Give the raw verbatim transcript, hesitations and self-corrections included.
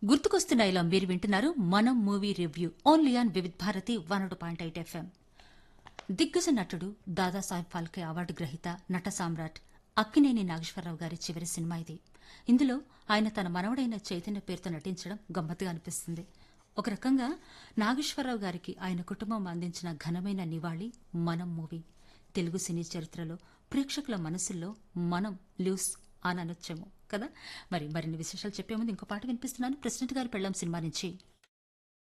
గుర్తుకొస్తున్న ఇలా మీరు వింటున్నారు మనం movie review only on Vividh Bharati one point eight FM. దిగ్గజ నటుడు దాదాసాహెబ్ ఫాల్కే అవార్డు గ్రహీత నట సామ్రాట్ అక్కినేని నాగేశ్వరరావు గారి చివరి సినిమా ఇది. ఇందులో ఆయన తన మనవడైన చైతన్య పేరుతో నటించడం గమ్మత్తుగా అనిపిస్తుంది. ఒక రకంగా నాగేశ్వరరావు గారికి ఆయన కుటుంబం అందించిన ఘనమైన నివాళి మనం మూవీ. తెలుగు సినీ చరిత్రలో ప్రేక్షకుల మనసుల్లో మనం లూస్ అని అనొచ్చేమో కదా. మరి మరిన్ని విశేషాలు చెప్పే ముందు ఇంకో పాట వినిపిస్తున్నాను. ప్రెసిడెంట్ గారి పెళ్ళాం సినిమా నుంచి.